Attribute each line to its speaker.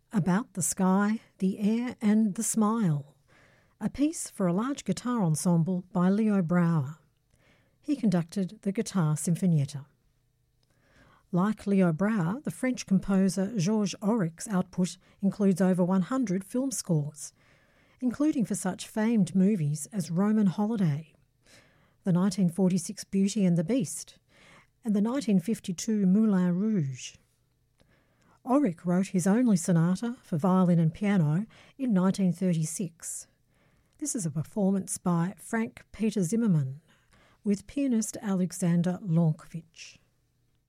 Speaker 1: About the Sky, the Air and the Smile, a piece for a large guitar ensemble by Leo Brouwer. He conducted the Guitar Sinfonietta. Like Leo Brouwer, the French composer Georges Auric's output includes over 100 film scores, including for such famed movies as Roman Holiday, the 1946 Beauty and the Beast, and the 1952 Moulin Rouge. Auric wrote his only sonata for violin and piano in 1936. This is a performance by Frank Peter Zimmermann with pianist Alexander Lonkovich.